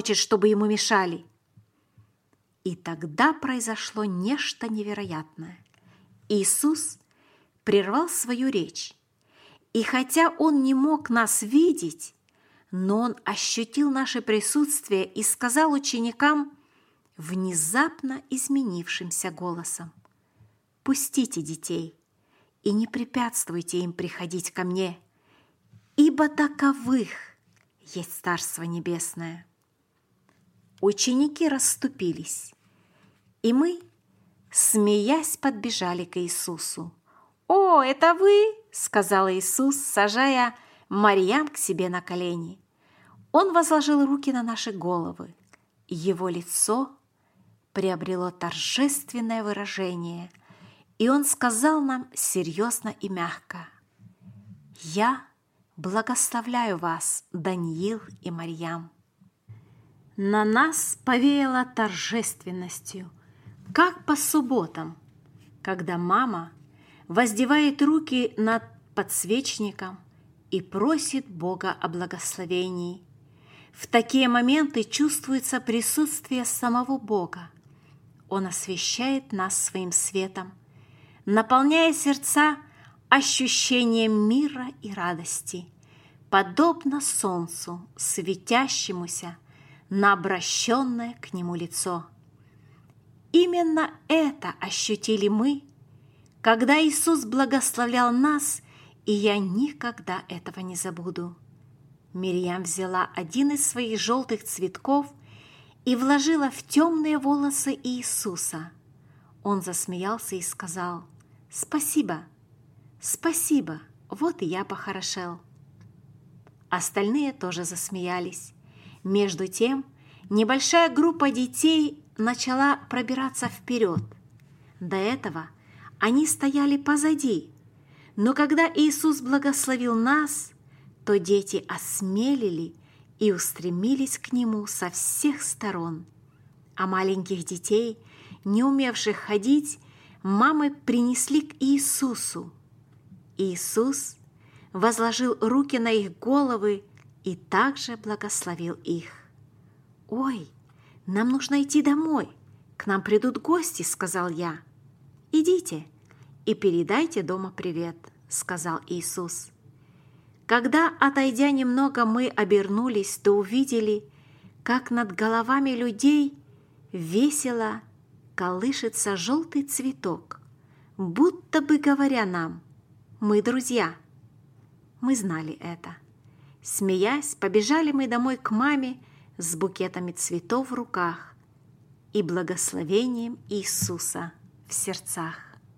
хочет, чтобы ему мешали». И тогда произошло нечто невероятное. Иисус прервал свою речь, и хотя Он не мог нас видеть, но Он ощутил наше присутствие и сказал ученикам внезапно изменившимся голосом: «Пустите детей и не препятствуйте им приходить ко мне, ибо таковых есть Царство Небесное». Ученики расступились, и мы, смеясь, подбежали к Иисусу. «О, это вы!» – сказал Иисус, сажая Марьям к себе на колени. Он возложил руки на наши головы. Его лицо приобрело торжественное выражение, и Он сказал нам серьезно и мягко: «Я благословляю вас, Даниил и Марьям». На нас повеяло торжественностью, как по субботам, когда мама воздевает руки над подсвечником и просит Бога о благословении. В такие моменты чувствуется присутствие самого Бога. Он освещает нас своим светом, наполняя сердца ощущением мира и радости, подобно солнцу, светящемуся на обращенное к нему лицо. Именно это ощутили мы, когда Иисус благословлял нас, и я никогда этого не забуду. Мирьям взяла один из своих желтых цветков и вложила в темные волосы Иисуса. Он засмеялся и сказал: «Спасибо, спасибо, вот и я похорошел». Остальные тоже засмеялись. Между тем, небольшая группа детей начала пробираться вперед. До этого они стояли позади, но когда Иисус благословил нас, то дети осмелели и устремились к Нему со всех сторон. А маленьких детей, не умевших ходить, мамы принесли к Иисусу. Иисус возложил руки на их головы и также благословил их. «Ой, нам нужно идти домой, к нам придут гости», — сказал я. «Идите и передайте дома привет», — сказал Иисус. Когда, отойдя немного, мы обернулись, то увидели, как над головами людей весело колышется желтый цветок, будто бы говоря нам: «Мы друзья». Мы знали это. Смеясь, побежали мы домой к маме с букетами цветов в руках и благословением Иисуса в сердцах.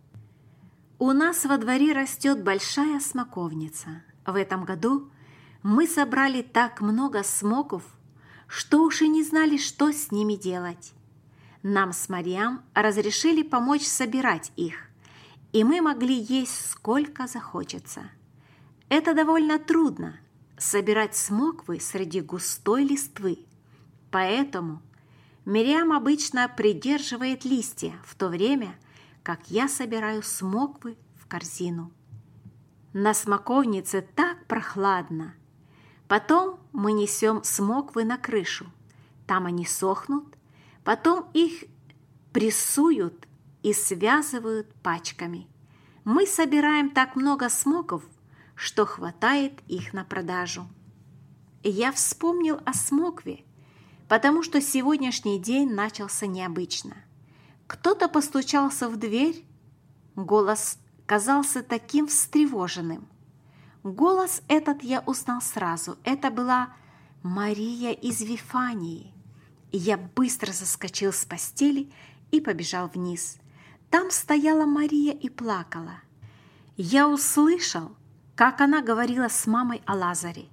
У нас во дворе растет большая смоковница. В этом году мы собрали так много смоков, что уж и не знали, что с ними делать. Нам с Марьям разрешили помочь собирать их, и мы могли есть сколько захочется. Это довольно трудно – собирать смоквы среди густой листвы, поэтому Мирьям обычно придерживает листья, в то время как я собираю смоквы в корзину. На смоковнице так прохладно. Потом мы несем смоквы на крышу. Там они сохнут, потом их прессуют и связывают пачками. Мы собираем так много смоков, что хватает их на продажу. Я вспомнил о смокве, потому что сегодняшний день начался необычно. Кто-то постучался в дверь, голос казался таким встревоженным. Голос этот я узнал сразу. Это была Мария из Вифании. Я быстро заскочил с постели и побежал вниз. Там стояла Мария и плакала. Я услышал, как она говорила с мамой о Лазаре.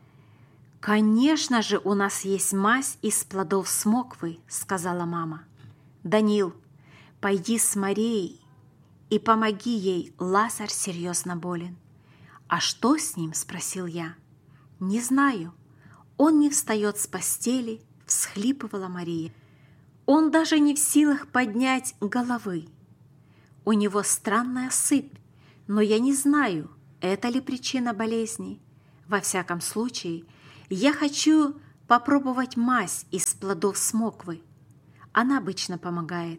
«Конечно же, у нас есть мазь из плодов смоквы», — сказала мама. «Даниил, пойди с Марией и помоги ей, Лазарь серьезно болен». «А что с ним?» – спросил я. «Не знаю. Он не встает с постели», – всхлипывала Мария. «Он даже не в силах поднять головы. У него странная сыпь, но я не знаю, это ли причина болезни. Во всяком случае, я хочу попробовать мазь из плодов смоквы. Она обычно помогает.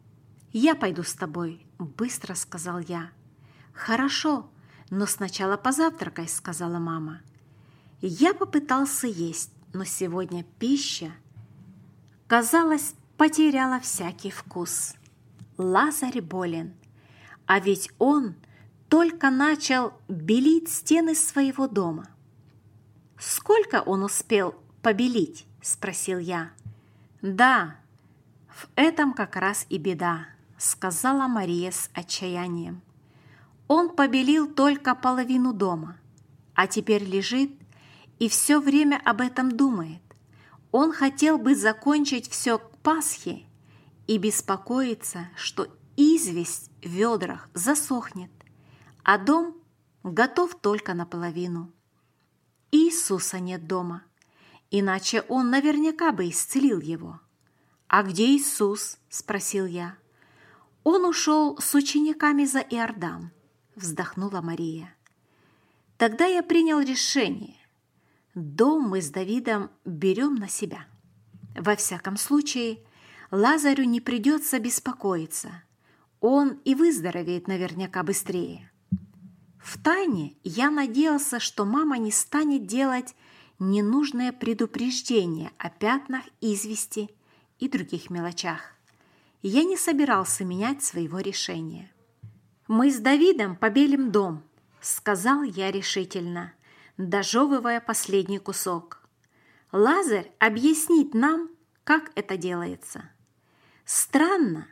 «Я пойду с тобой», – быстро сказал я. «Хорошо, но сначала позавтракай», – сказала мама. Я попытался есть, но сегодня пища, казалось, потеряла всякий вкус. Лазарь болен, а ведь он только начал белить стены своего дома. «Сколько он успел побелить?» – спросил я. «Да, в этом как раз и беда», – сказала Мария с отчаянием. «Он побелил только половину дома, а теперь лежит и все время об этом думает. Он хотел бы закончить все к Пасхе и беспокоится, что известь в ведрах засохнет, а дом готов только наполовину. Иисуса нет дома, иначе он наверняка бы исцелил его». «А где Иисус?» – спросил я. «Он ушел с учениками за Иордан», – вздохнула Мария. Тогда я принял решение. Дом мы с Давидом берем на себя. Во всяком случае, Лазарю не придется беспокоиться. Он и выздоровеет наверняка быстрее. Втайне я надеялся, что мама не станет делать ненужное предупреждение о пятнах извести и других мелочах. Я не собирался менять своего решения. «Мы с Давидом побелим дом», – сказал я решительно, дожевывая последний кусок. «Лазарь объяснит нам, как это делается». Странно,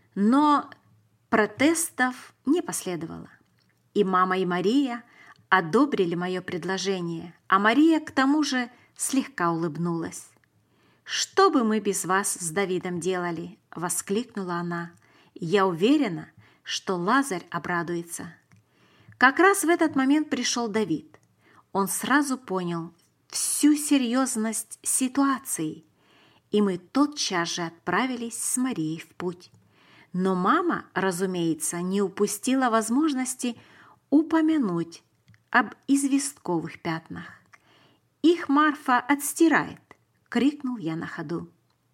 но протестов не последовало. И мама, и Мария одобрили мое предложение, а Мария к тому же слегка улыбнулась. «Что бы мы без вас с Давидом делали?» – воскликнула она. «Я уверена, что Лазарь обрадуется». Как раз в этот момент пришел Давид. Он сразу понял всю серьезность ситуации, и мы тотчас же отправились с Марией в путь. Но мама, разумеется, не упустила возможности упомянуть об известковых пятнах. «Их Марфа отстирает!» – крикнул я на ходу.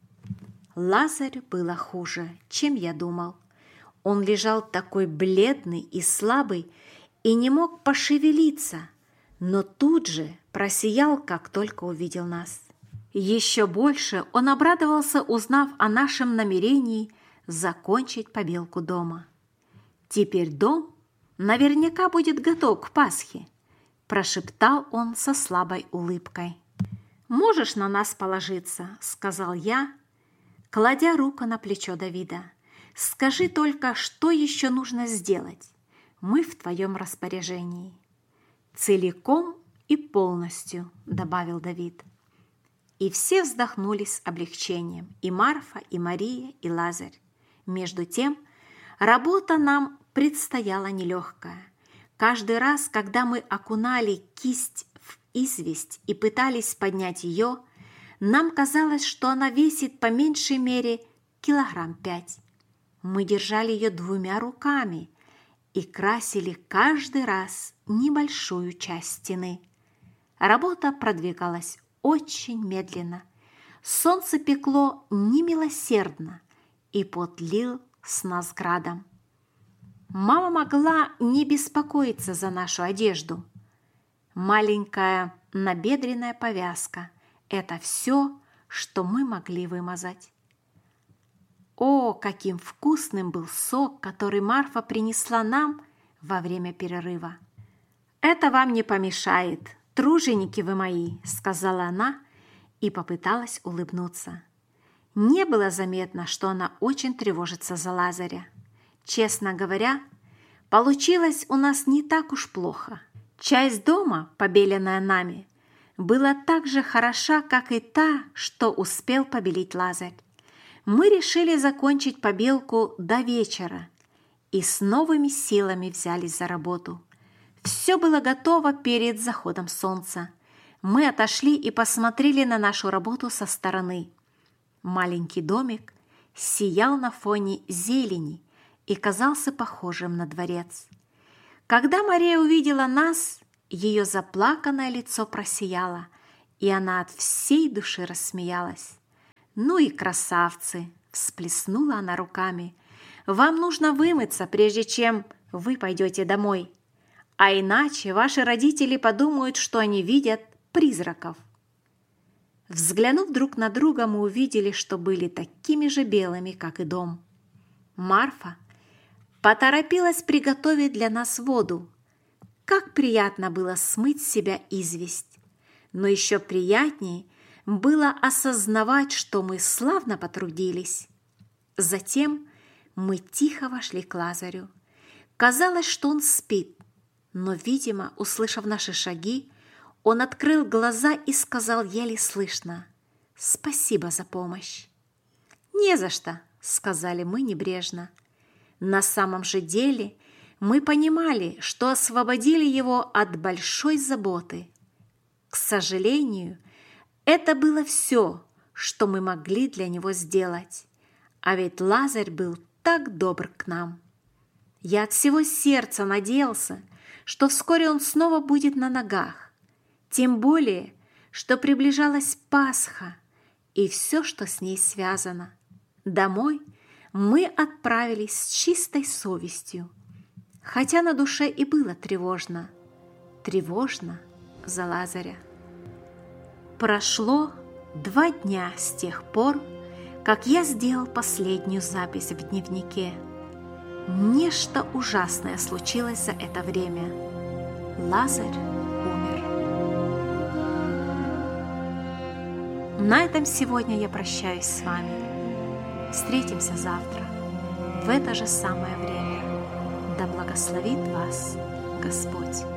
Лазарю было хуже, чем я думал. Он лежал такой бледный и слабый и не мог пошевелиться, но тут же просиял, как только увидел нас. Еще больше он обрадовался, узнав о нашем намерении закончить побелку дома. «Теперь дом наверняка будет готов к Пасхе», – прошептал он со слабой улыбкой. «Можешь на нас положиться», – сказал я, кладя руку на плечо Давида. «Скажи только, что еще нужно сделать. Мы в твоем распоряжении». «Целиком и полностью», – добавил Давид. И все вздохнули с облегчением, и Марфа, и Мария, и Лазарь. Между тем, работа нам предстояла нелегкая. Каждый раз, когда мы окунали кисть в известь и пытались поднять ее, нам казалось, что она весит по меньшей мере 5 килограмм. Мы держали ее 2 руками и красили каждый раз небольшую часть стены. Работа продвигалась очень медленно. Солнце пекло немилосердно, и пот лил с нас градом. Мама могла не беспокоиться за нашу одежду. Маленькая набедренная повязка – это все, что мы могли вымазать. О, каким вкусным был сок, который Марфа принесла нам во время перерыва! «Это вам не помешает, труженики вы мои», – сказала она и попыталась улыбнуться. Не было заметно, что она очень тревожится за Лазаря. Честно говоря, получилось у нас не так уж плохо. Часть дома, побеленная нами, была так же хороша, как и та, что успел побелить Лазарь. Мы решили закончить побелку до вечера и с новыми силами взялись за работу. Все было готово перед заходом солнца. Мы отошли и посмотрели на нашу работу со стороны. Маленький домик сиял на фоне зелени и казался похожим на дворец. Когда Мария увидела нас, ее заплаканное лицо просияло, И она от всей души рассмеялась. «Ну и красавцы!» – всплеснула она руками. «Вам нужно вымыться, прежде чем вы пойдете домой. А иначе ваши родители подумают, что они видят призраков». Взглянув друг на друга, мы увидели, что были такими же белыми, как и дом. Марфа поторопилась приготовить для нас воду. Как приятно было смыть с себя известь. Но еще приятнее было осознавать, что мы славно потрудились. Затем мы тихо вошли к Лазарю. Казалось, что он спит, но, видимо, услышав наши шаги, он открыл глаза и сказал еле слышно: «Спасибо за помощь». «Не за что», — сказали мы небрежно. На самом же деле мы понимали, что освободили его от большой заботы. К сожалению, это было все, что мы могли для него сделать. А ведь Лазарь был так добр к нам. Я от всего сердца надеялся, что вскоре он снова будет на ногах. Тем более, что приближалась Пасха и все, что с ней связано. Домой мы отправились с чистой совестью, хотя на душе и было тревожно. Тревожно за Лазаря. Прошло 2 дня с тех пор, как я сделал последнюю запись в дневнике. Нечто ужасное случилось за это время. Лазарь умер. На этом сегодня я прощаюсь с вами. Встретимся завтра, в это же самое время. Да благословит вас Господь.